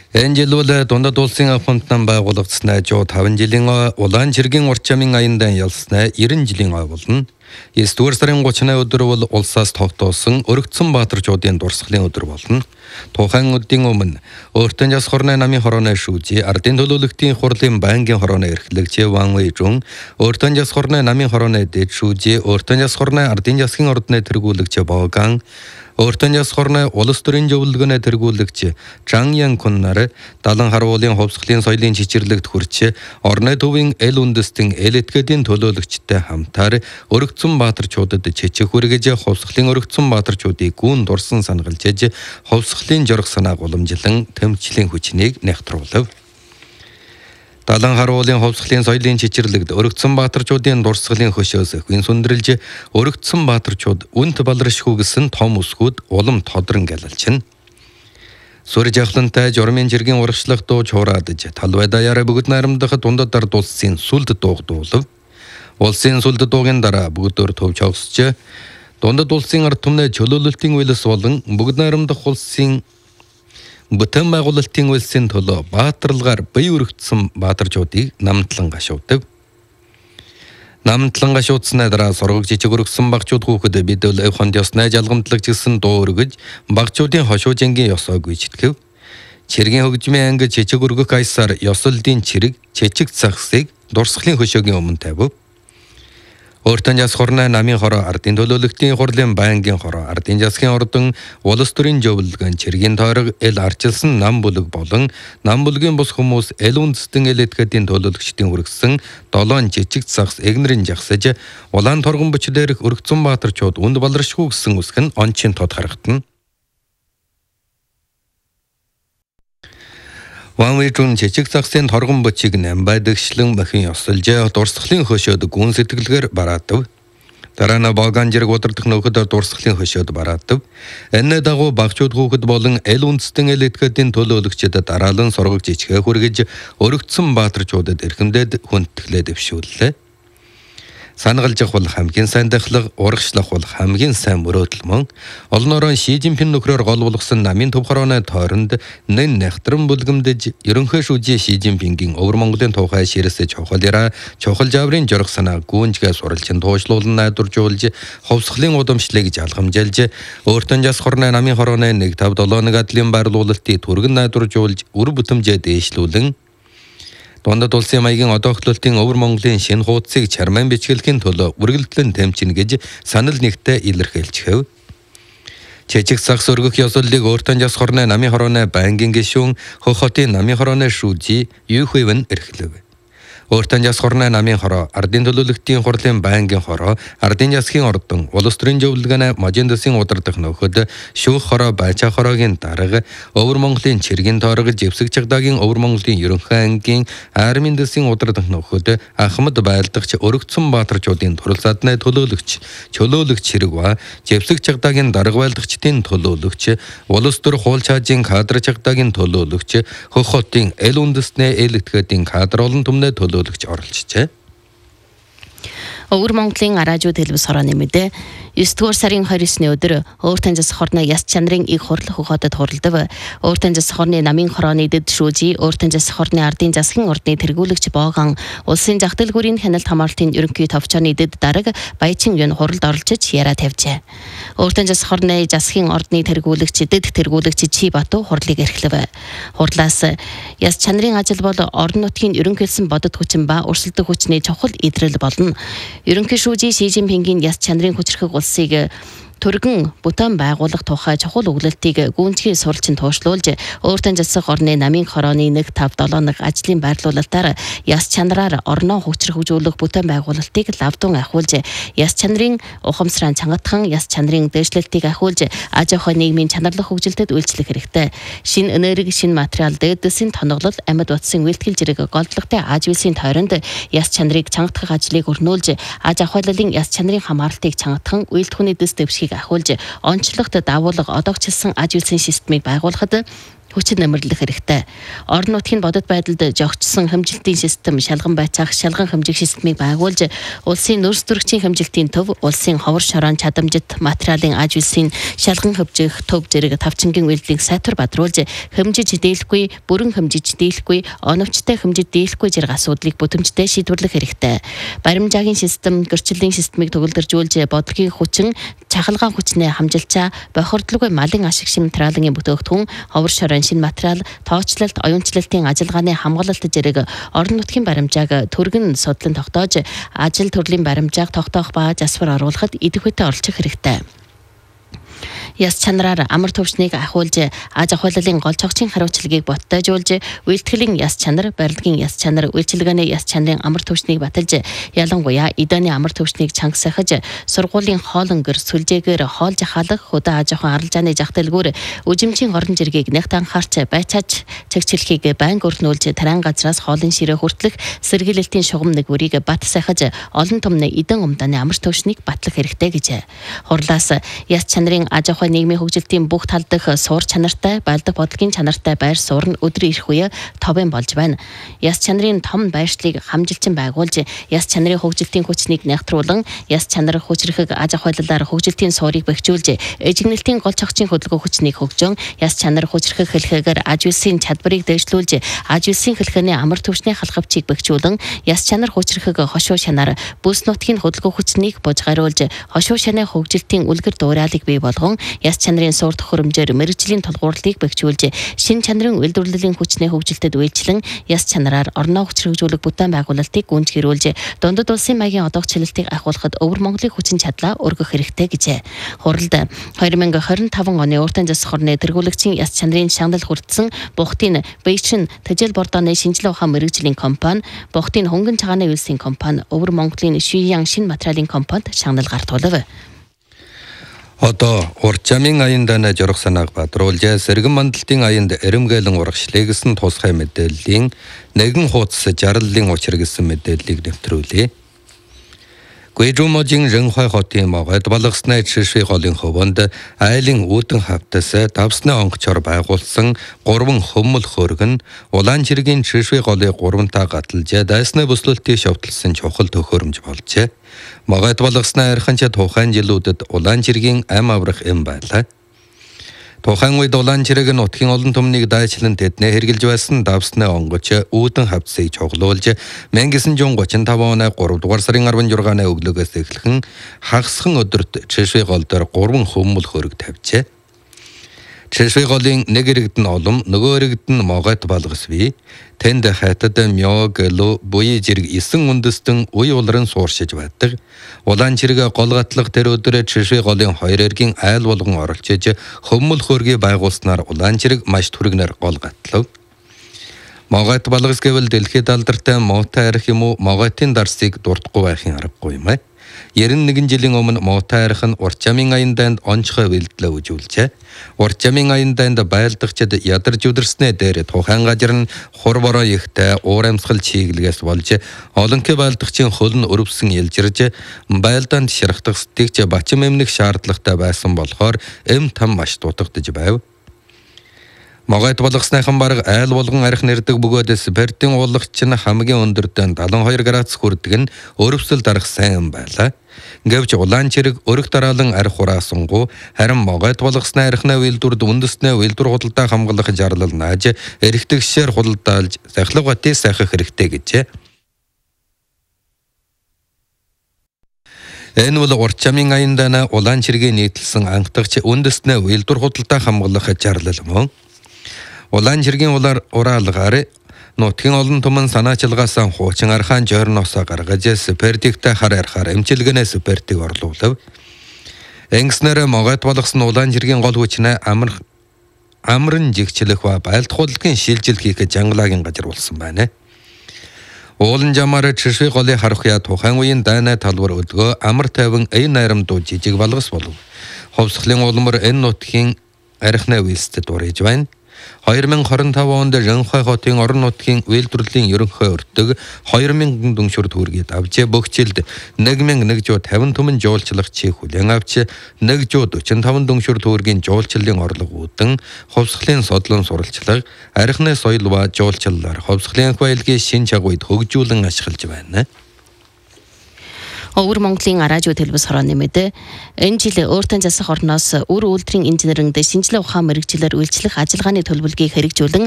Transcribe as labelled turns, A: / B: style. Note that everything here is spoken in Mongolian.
A: Энэ жил дундад улсын ахмадтан байгуулагдсанаа 5 жилийн улаан цэргийн орчмын аяндаа ялснаа 90 жилийн болно. 9 сарын 30-ны өдөр бол улсаас тогтоосон Өргөцсөн баатарчуудын дурсгалын өдөр болно. Тухайн өдрийн өмнө Өөртөө Жас хорны намын хорооны шүүжи ардын төлөөлөгчдийн хурлын байнгын хорооны эрхлэгч Ван Вэйжун, Өөртөө Жас хорны намын хорооны дэд шүүжи Өөртөө Жас хорны ардын засгийн ордны тэргүүлэгч Боган, Өөртөө Жас хорны улс төрийн зөвлөгөөний тэргүүлэгч Чан Янкун нар далан харуулын хувьсгалын соёлын чичирлэгт хүрч орны төвийн эл үндэстэн эл этгээдийн төлөөлөгчтэй хамтаар Өргөцсөн баатарчуудад чичиг хүргэж хувьсгалын Өргөцсөн баатарчуудыг гүн дурсан санагалжиж хувьсгалын жорох санааг уламжлан тэмцлийн хүчнийг нягтруулав. Далан харуулын хувьсгалын соёлын чичирлэгт Өргөцсөн баатарчуудын дурсгалын хөшөөс хэн сүндрэлж Өргөцсөн баатарчууд үнт баларшгүй гэсэн том өсгүүд улам тодрон гэлэлчин. Сүр жахлантай журмын жиргэн урагшлах дуу чуураадж талбай даяараа бүгд найрамдах дундад дард улсын сүлд дуугдуулав. Улсын сүлд дуугийн дараа бүгдээр төв чогсч дундад улсын ард түмний чөлөөлөлтийн үйлс болон бүгд найрамдах улсын Бүтэн байгуулалтын үйлсийн төлөө баатарлагаар бие өргөцсөн баатарчуудыг намтлан гашуудаг. Намтлан гашуудсны дараа сургаг жижиг өргөсөн багчууд хүүхэд бидэл хонд ёсны жалгамтлагч гэсэн дуу өргөж багчуудын хошуужингийн ёсоо гүйцэтгэв. Цэргийн хөгжмийн анги жижиг өргөх аясаар ёсолдын цэрэг чичиг цагсыг дурсгалын хөшөөгийн өмнө тавив. Өөртөө Жас хорны намын хороо ардын төлөөлөгчдийн хурлын байнгын хороо ардын засгийн ордон улс төрийн зөвлөгөөний цэргийн тойрог эл арчилсан нам бүлэг болон нам бүлгийн бус хүмүүс эл үндэстэн эл этгээдийн төлөөлөгчдийн хүргэсэн 7 жижиг цагс эгнэрийн жагсаж улаан торгон бүч дээрх Өргөцсөн баатарчууд үнд баларшгүй гэсэн үсэг нь ончин тод харагдана. Ван Вэйжун жижиг цагсын торгон бүчийг намбайдагшлан бахин ёсолж дурсгалын хөшөөд гүн сэтгэлгээр бараадав. Дараа нь Боган жирэг удирдах нөхөд дурсгалын хөшөөд бараадав. Энэ дагуу багчууд хүүхэд болон эл үндэстэн эл этгээдийн төлөөлөгчдөд дараалан сургаг жижигэ хүргэж Өргөцсөн баатарчуудад эрхэмдээд хүндэтгэлээ дэвшүүллээ. Санагалжих бол хамгийн сайн дахлаг, урагшлах бол хамгийн сайн мөрөөдөл мөн. Олноороо Ши Жинпин нөхрөөр гол болгосон намын төв хорооны тойронд нэн нягтран бүлгэмдэж ерөнхий шүүжи Ши Жинпингийн Өвөр Монголын тухай ширээсээ чухалаараа чухал жаврын жорох санаа гүнжгээ суралцсан туушлуулан найдваржуулж хувьсгалын удамшлыг жалгамжилж Өөртөө Жас хорны намын хорооны 157 адлын байрлуулалтыг түргэн найдваржуулж үр бүтэмжээ дээшлүүлэн дундад улсын маягийн одоохлолтын Өвөр Монголын шинэ хуудсыг чармайн бичгэлэхийн төлөө үргэлжлэн тэмцэнэ гэж санал нэгтээ илэрхийлчихв. Чичиг цагс өргөх ёслолыг Өөртөө Жас хорны намын хорооны байнгын гишүүн Хөх хотын намын хорооны шүүжи Ю Хуйвэн эрхлэв. Өөртөө Жас хорны намын хороо ардын төлөөлөгчдийн хурлын байнгын хороо ардын засгийн ордон улс төрийн зөвлөгөөний Можиндсын удирдах нөхөд шүүх хороо байчаа хороогийн дарга Өвөр Монголын цэргийн тойрог Живсэг Чагдагийн Өвөр Монголын ерөнхий ангийн Арминдсын удирдах нөхөд Ахмад байлдагч Өргөцсөн баатарчуудын туралзадны төлөөлөгч чөлөөлөгч хэрэг ба Живсэг Чагдагийн дарга байлдагчдын төлөөлөгч улс төр хуул чаажийн кадр Чагдагийн төлөөлөгч Хөх хотын эл үндэстний эл этгээдийн кадр олон түмний төлөөлөгч оролцжээ.
B: Өвөр Монголын араажууд хэлбэл хорооны мэдээ 9-р сарын 29-ны өдөр Өөртөө Жас хорны яс чанарын иг хурлах хотод хуралдав. Өөртөө Жас хорны намын хорооны дэд шүүжи Өөртөө Жас хорны ардын засгийн ордны тэргүүлэгч Боган улсын зах дэлгүүрийн хяналт хамгаалалтын ерөнхий товчооны дэд дарга Баячин Юн хуралд оролцож яриа тавьжээ. Өөртөө Жас хорны засгийн ордны тэргүүлэгч дэд тэргүүлэгч Чи Бату хурлыг эрхлэв. Хурлаас яс чанарын ажил бол орон нутгийн ерөнхийлсөн бодит хүчин ба өрсөлдөх хүчний чухал идрэл болно. Ерөнхий шүүжи Ши Жинпингийн яс чанарын хүчрхэг улсыг түргэн бүтэн байгуулах тухай чухал өгүүлэлтийг гүнзгий суралцсан туушлуулж Өөртөө Жас хорны намын хорооны 157 ажлын байрлуулалтаар яс чанараар орноо хөгжрөхжүүлэх бүтэн байгуулалтыг лавдун ахиулж яс чанарын ухамсараа чангатхан яс чанарын дэвшлэлтийг ахиулж аж ахуй нийгмийн чанарлах хөгжилтэд үйлчлэх хэрэгтэй. Шинэ энерги, шинэ материал, дээдсийн тоноглол, амьд утсын үйлдэл зэрэг голдлогтой аж үйлсийн тойронд яс чанарыг чангатгах ажлыг өрнүүлж аж ахуйлалын яс чанарын хамгаалалтыг чангатхан үйлдэл хүний дэс дэвшгийг ахиулж онцлогт давуулга одоогчлсан аж үйлсийн системийг байгуулахад хүчин нэмэрлэх хэрэгтэй. Орон нутгийн бодит байдалд жогчсон хэмжилтийн систем, шалган байцаах шалган хэмжих системийг байгуулж, улсын нөрс төрөгчийн хэмжилтийн төв, улсын ховор шорон чадамжит материалын аж үйлсийн шалган хэмжих төв зэрэг тавчингийн үйлдэлийг сайтар бадруулж, хэмжиж дийлэхгүй, бүрэн хэмжиж дийлэхгүй, оновчтой хэмжиж дийлэхгүй зэрэг асуудлыг бүтэмжтэй шийдвэрлэх хэрэгтэй. Баримжаагийн систем, гэрчлэлийн системийг төгөлдржүүлж, бодлогын хүчин, чахалгаан хүчнээ хамжилчаа, бохирдлоггүй малын ашиг шим материалын бүтээгдэхүүн, ховор шорон шинэ материал, тоочлолт, оюунчлалтын ажиллагааны хамгаалалт зэрэг орон нутгийн баримжааг түргэн судлан тогтоож, ажил төрлийн баримжааг тогтоох ба засвар оруулахад идэвхтэй оролцох хэрэгтэй. Яс чанараар амар төвчнийг ахиулж, аж ахуйллын гол цогцын хариуцлагыг боттойжуулж, үйлдэхлийн яс чанар, барилгын яс чанар, үйлчилгээний яс чанарын амар төвчнийг баталж, ялангуяа эдоны амар төвчнийг чангасахж, сургуулийн хоолонгөр сүлжээгээр хоол жахаалах, хөдөө аж ахуйн арилжааны зах дэлгүүр үжимчийн орон жиргийг нягт анхаарч, байцааж цэгцлэхийг байнга өрнүүлж, тарайн газраас хоолын ширээ хүртэлх сэргийлэлтийн шугам нэгвэрийг бат сахиж, олон том эдэн умдааны амар төвчнийг батлах хэрэгтэй гэж. Хурлаас яс чанарын аж ахуй нийгмийн хөгжилтийн бүх тал дэх суур чанартай, байлдах бодлогын чанартай байр суурь нь өдөр ирэх үе товын болж байна. Яс чанарын том байршлыг хамжилчин байгуулж, яс чанарын хөгжилтийн хүчнийг нягтруулан, яс чанар хүчрэхэг аж ахуйлалаар хөгжилтийн суурийг бэхжүүлж, эжигнэлтийн гол цогцын хөдөлгөөн хүчнийг хөгжөн, яс чанар хүчрэхэг хэлхээгээр аж үйлсийн чадварыг дэвшлүүлж, аж үйлсийн хэлхээний амар төвчний халахвчийг бэхжүүлэн, яс чанар хүчрэхэг хошуу шанаар бүс нутгийн хөдөлгөөн хүчнийг бужгаруулж, хошуу шаны хөгжилтийн үлгэр дуурайлыг бий болгон, яс чанарын суур төхөөрөмжөөр мэргэжлийн тулгуурлыг бэхжүүлж, шин чанарын үйлдвэрлэлийн хүчний хөгжилтэд үйлчлэн, яс чанараар орноо хүчрхэгжүүлэх бүтээн байгуулалтыг гүнж гэрүүлж, дундад улсын маягийн одоогчлолтыг ахиулахад өвөр Монголын хүчин чадлаа өргөх хэрэгтэй гэжээ. Хуралд 2025 оны уртын засаг хорны тэргүүлэгчийн яс чанарын шагнал хүртсэн Бухтын Бэйчин Тэжээл Бордооны шинжилгээ ухаан мэргэжлийн компани, Бухтын хөнгөн цагааны үйлсийн компани, өвөр Монголын Шүйян шин материалын компанид шагнал гартуулав.
A: Одоо урчамын аяндаа журах санааг бадруулж, сэргэн мандалтын аянд эрэмгээлэн урагшлыг гэсэн тусгай мэдээллийн нэгэн хуудас жарлалын учир гэсэн мэдээллийг нэвтрүүлээ. Гуйжуможин Рэнхуай хотын могод балгасны Чишвей голын хөвөнд айлын үүдэн хавтас давсны онгочоор байгуулсан 3 хөмөл хөргөн улаан жиргийн Чишвей голыг 3-таа гаталж, дайсны бүслэлтийг шовтлсон чухал төхөөрөмж болжээ. Могод балгасны архинч тухайн жилүүдэд улаан жиргийн ам аврах юм байлаа. Тухайн үед улаан жирэг нутгийн олон түмнийг дайчлан тэднээ хэрглэж байсан давсны онгоч үүдэн хавцыг чоглуулж 1935 оны 3 дугаар сарын 16-ны өглөөгөөс эхлэн хагасхан өдөрт Чишвей гол дээр 3 хөмөл хөрөг тавьжээ. Чишвей голын нэг иргэд нь олом, нөгөө иргэд нь могод балгас бий. Тэнд хатад мёг ло буй жирэг 9 үндэстэн үе улран сууршиж байдаг. Улаан жирэг гол гатлах тэр өдөр Чишвей голын 2 эргийн айл болгон оролцож хөмөл хөргийг байгуулснаар улаан жирэг маш түргнэр гол гатлав. Могод балгас гэвэл дэлхийд алдартай муутай арх юм уу, моготын дарсыг дурдахгүй байхын аргагүй юм аа. 91 жилийн өмнө муутай арх нь урчамын аянданд онцгой бэлдлээ үжүүлжээ. Урчамын аянданд байлдагчид ядарч үдэрснээ дээр тухайн газар нь хурбороо ихтэй уур амьсгал чиглэгээс болж олонхой байлдагчийн хөл нь өрөвсөн илжирж байлдаанд ширхтах стигч бачим эмнэх шаардлагатай байсан болохоор эм там маш дутагдж байв. Могод болгосныхан бараг айл болгон арх нэрдэг бөгөөдөөс Пердийн ууллагч нь хамгийн өндөрдөн 72 градус хүрдэг нь өрөвсөл дарах сайн юм байлаа. Гэвч улаан жирэг өрх дараалан арх хураасангу харин могод болгосны архны үйлдвэрд үндэснээ үйлдвэр худалдаа хамгаалах жарлал нааж эрхтгшээр худалдаалж сахилга бати сайхах хэрэгтэй гэжээ. Энэ бол урчамын аяндаа улаан жиргийн нийтлсэн анхдагч үндэснээ үйлдвэр худалдаа хамгаалах жарлал мөн. Улаан жиргийн ураалгаар нутгийн олон түмэн санаачилгаасан хуучин архаан жорноосоо гаргаж Пердигтэй хар архаар эмчилгэнээс Пердиг орлуулав. Энгснэр могод болгосон улаан жиргийн гол хүчнээ амрын жигчлэх ба байлдах худалдааны шилжил хийх жангалагийн газар болсон байна. Уулан жамаар Чишвей голыг харах яа тухайн үеийн дайнай талбар өдгөө амар тайван эй найрамдуу жижиг балгас болов. Ховсхлын улмар энэ нутгийн архны үйлстэд урэж байна. 2025 онд Жанхай хотын орон нутгийн үйлдвэрлэлийн ерөнхий өртөг 2000 дүншүр төгрөгийг авч бүх жилд 1150 түмэн жуулчлах чиг хүлээн авч 145 дүншүр төгрөгийн жуулчлалын орлого үүдэн хувьсгалын содлон суралцлага, архины соёл ба жуулчлалаар хувьсгалын ах баялагын шин чагуйд хөгжүүлэн ашиглаж байна.
B: Өвөр Монголын радио телевиз хорооны мэдээ энэ жил өөртөө засах орноос үр үйлдвэрийн инженеринг шинжилгээ ухаан мэрэгчлэр үйлчлэх ажиллагааны төлөвлөгөөийг хэрэгжүүлэн